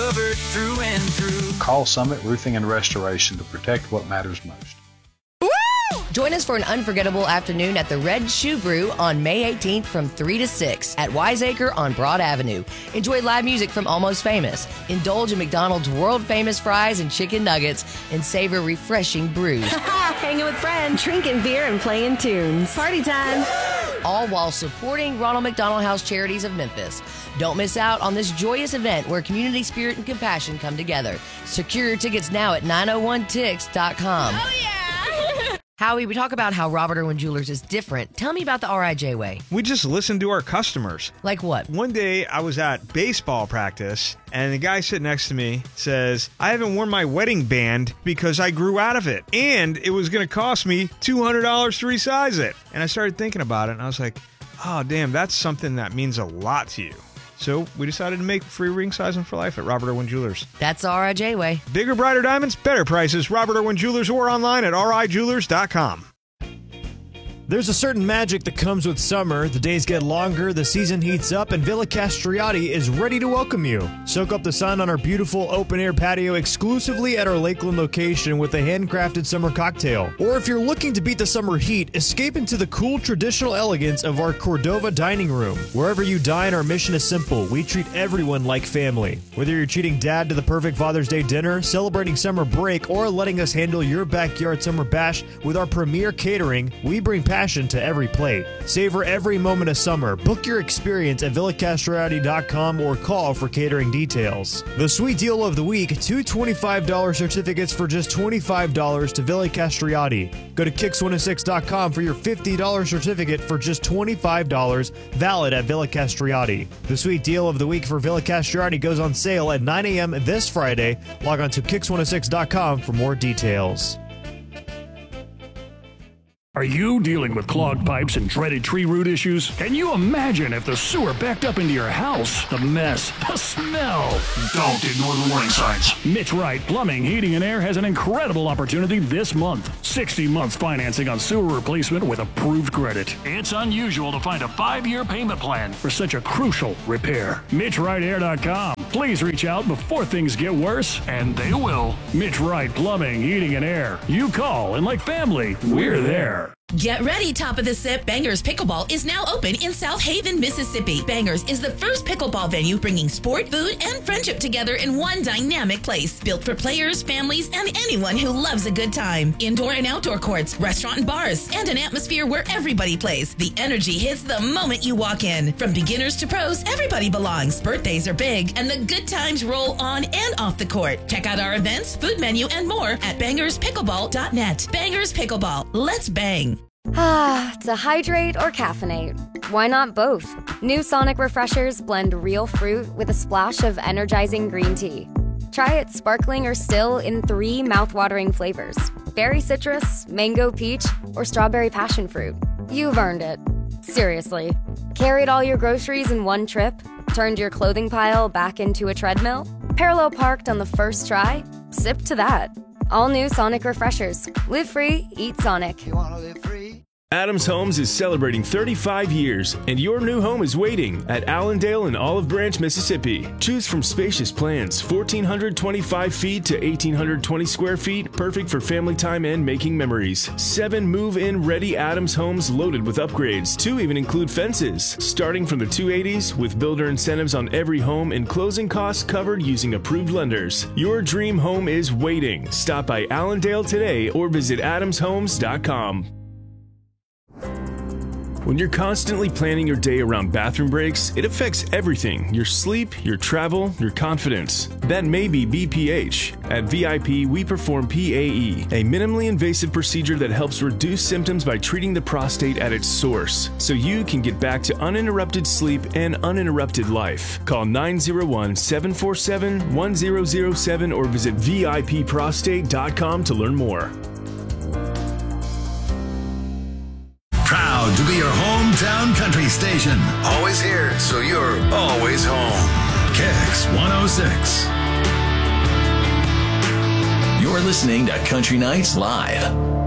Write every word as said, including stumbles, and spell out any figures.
covered through and through. Call Summit Roofing and Restoration to protect what matters most. Join us for an unforgettable afternoon at the Red Shoe Brew on May eighteenth from three to six at Wiseacre on Broad Avenue. Enjoy live music from Almost Famous. Indulge in McDonald's world-famous fries and chicken nuggets and savor refreshing brews. Hanging with friends, drinking beer, and playing tunes. Party time. All while supporting Ronald McDonald House Charities of Memphis. Don't miss out on this joyous event where community spirit and compassion come together. Secure your tickets now at nine oh one tix dot com. Oh, yeah! Howie, we talk about how Robert Irwin Jewelers is different. Tell me about the R I J way. We just listen to our customers. Like what? One day I was at baseball practice and the guy sitting next to me says, I haven't worn my wedding band because I grew out of it. And it was going to cost me two hundred dollars to resize it. And I started thinking about it and I was like, oh, damn, that's something that means a lot to you. So we decided to make free ring sizing for life at Robert Irwin Jewelers. That's the R I J way. Bigger, brighter diamonds, better prices. Robert Irwin Jewelers or online at r i jewelers dot com. There's a certain magic that comes with summer. The days get longer, the season heats up, and Villa Castriati is ready to welcome you. Soak up the sun on our beautiful open-air patio exclusively at our Lakeland location with a handcrafted summer cocktail. Or if you're looking to beat the summer heat, escape into the cool traditional elegance of our Cordova dining room. Wherever you dine, our mission is simple. We treat everyone like family. Whether you're treating dad to the perfect Father's Day dinner, celebrating summer break, or letting us handle your backyard summer bash with our premier catering, we bring passion to every plate. Savor every moment of summer. Book your experience at villa castriati dot com or call for catering details. The sweet deal of the week, two twenty-five dollars certificates for just twenty-five dollars to Villa Castriati. Go to kicks one oh six dot com for your fifty dollars certificate for just twenty-five dollars, valid at Villa Castriati. The sweet deal of the week for Villa Castriati goes on sale at nine a.m. this Friday. Log on to kicks one oh six dot com for more details. Are you dealing with clogged pipes and dreaded tree root issues? Can you imagine if the sewer backed up into your house? The mess, the smell. Don't ignore the warning signs. Mitch Wright Plumbing, Heating, and Air has an incredible opportunity this month. sixty months financing on sewer replacement with approved credit. It's unusual to find a five-year payment plan for such a crucial repair. Mitch Wright Air dot com. Please reach out before things get worse, and they will. Mitch Wright Plumbing, Heating, and Air. You call, and like family, we're there. Get ready, Top of the Sip. Bangers Pickleball is now open in South Haven, Mississippi. Bangers is the first pickleball venue bringing sport, food, and friendship together in one dynamic place. Built for players, families, and anyone who loves a good time. Indoor and outdoor courts, restaurant and bars, and an atmosphere where everybody plays. The energy hits the moment you walk in. From beginners to pros, everybody belongs. Birthdays are big, and the good times roll on and off the court. Check out our events, food menu, and more at bangers pickleball dot net. Bangers Pickleball. Let's bang. Ah, to hydrate or caffeinate? Why not both? New Sonic Refreshers blend real fruit with a splash of energizing green tea. Try it sparkling or still in three mouthwatering flavors: berry citrus, mango peach, or strawberry passion fruit. You've earned it. Seriously. Carried all your groceries in one trip? Turned your clothing pile back into a treadmill? Parallel parked on the first try? Sip to that. All new Sonic Refreshers. Live free, eat Sonic. You wanna live free? Adams Homes is celebrating thirty-five years, and your new home is waiting at Allendale and Olive Branch, Mississippi. Choose from spacious plans, one thousand four hundred twenty-five feet to one thousand eight hundred twenty square feet, perfect for family time and making memories. Seven move-in ready Adams Homes loaded with upgrades. Two even include fences. Starting from the two eighties, with builder incentives on every home and closing costs covered using approved lenders. Your dream home is waiting. Stop by Allendale today or visit adams homes dot com. When you're constantly planning your day around bathroom breaks, it affects everything: your sleep, your travel, your confidence. That may be B P H. At V I P, we perform P A E, a minimally invasive procedure that helps reduce symptoms by treating the prostate at its source, so you can get back to uninterrupted sleep and uninterrupted life. Call nine oh one, seven four seven, one zero zero seven or visit V I P prostate dot com to learn more. Proud to be your hometown country station. Always here, so you're always home. Kicks one oh six. You're listening to Country Nights Live.